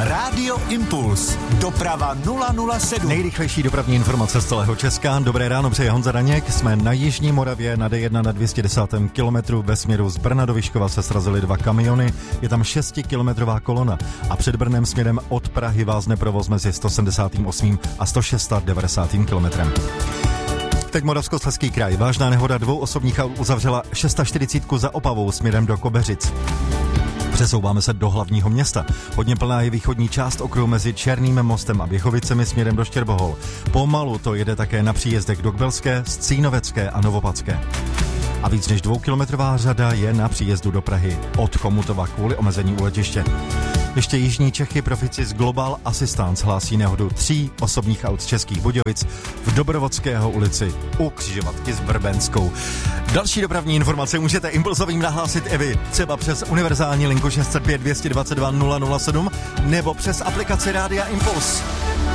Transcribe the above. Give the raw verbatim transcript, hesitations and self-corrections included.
Rádio Impuls. Doprava nula nula sedm. Nejrychlejší dopravní informace z celého Česka. Dobré ráno, přeje Honza Daněk. Jsme na Jižní Moravě na D jedna na dvě stě deset kilometrů. Ve směru z Brna do Vyškova se srazily dva kamiony. Je tam šestikilometrová kolona. A před Brnem směrem od Prahy vázne provoz mezi sto sedmdesát osm a sto devadesát šest kilometrem. Teď Moravskoslezský kraj. Vážná nehoda dvou osobních aut uzavřela čtyřicet šest za Opavou směrem do Kobeřic. Přesouváme se do hlavního města. Hodně plná je východní část okruhu mezi Černým mostem a Běchovicemi směrem do Štěrbohol. Pomalu to jede také na příjezdech do Kbelské, Scínovecké a Novopadské. A víc než dvoukilometrová řada je na příjezdu do Prahy od Chomutova kvůli omezení u letiště. Ještě jižní Čechy Proficis Global Assistance hlásí nehodu tří osobních aut z Českých Budějovic v Dobrovodského ulici u křižovatky s Vrbenskou. Další dopravní informace můžete impulsovým nahlásit i vy, třeba přes univerzální linku šest set pět dvě stě dvacet dva nula nula sedm nebo přes aplikaci Rádia Impuls.